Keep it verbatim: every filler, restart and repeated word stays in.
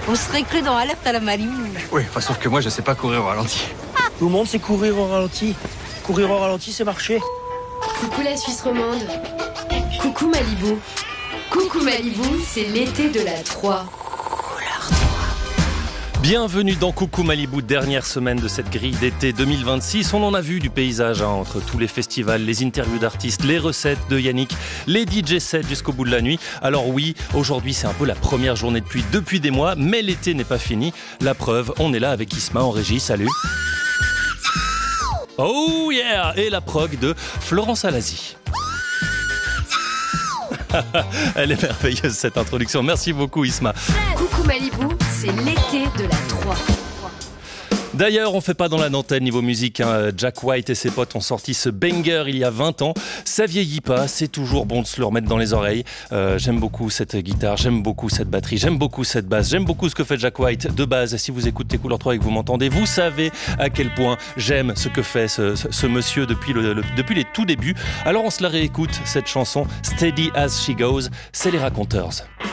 On serait cru dans Alerte à la Malibu. Oui, enfin, sauf que moi, je sais pas courir au ralenti. Tout le monde sait courir au ralenti. Courir au ralenti, c'est marcher. Coucou la Suisse romande. Coucou Malibu. Coucou Malibu, c'est l'été de la trois. Bienvenue dans Coucou Malibu, dernière semaine de cette grille d'été deux mille vingt-six. On en a vu du paysage hein, entre tous les festivals, les interviews d'artistes, les recettes de Yannick, les D J sets jusqu'au bout de la nuit. Alors oui, aujourd'hui c'est un peu la première journée de pluie depuis des mois, mais l'été n'est pas fini. La preuve, on est là avec Isma en régie, salut. Oh yeah! Et la prog de Florence Alazi. Elle est merveilleuse cette introduction, merci beaucoup Isma. Coucou Malibu, c'est l'été de la trois. D'ailleurs, on fait pas dans la dentelle niveau musique. Hein. Jack White et ses potes ont sorti ce banger il y a vingt ans. Ça vieillit pas, c'est toujours bon de se le remettre dans les oreilles. Euh, j'aime beaucoup cette guitare, j'aime beaucoup cette batterie, j'aime beaucoup cette basse, j'aime beaucoup ce que fait Jack White de base. Si vous écoutez Couleur trois et que vous m'entendez, vous savez à quel point j'aime ce que fait ce, ce, ce monsieur depuis, le, le, depuis les tout débuts. Alors on se la réécoute, cette chanson Steady as She Goes, c'est les Raconteurs.